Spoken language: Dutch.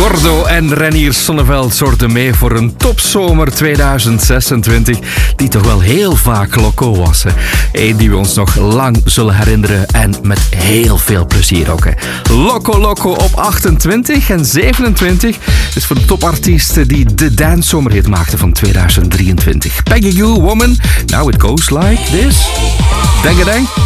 Gordo en Renier Sonneveld zorgden mee voor een topzomer 2026 die toch wel heel vaak loco was. Hè. Die we ons nog lang zullen herinneren en met heel veel plezier ook. Hè. Loco Loco op 28 en 27 is voor de topartiesten die de dancezomerhit maakte van 2023. Peggy Gou, Woman, Now It Goes Like This. Denk.